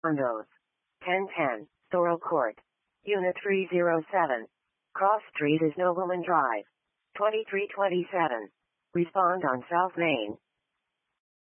Condos. 1010, Thorold Court. Unit 307. Cross Street is Nobleman Drive. 2327. Respond on South Main.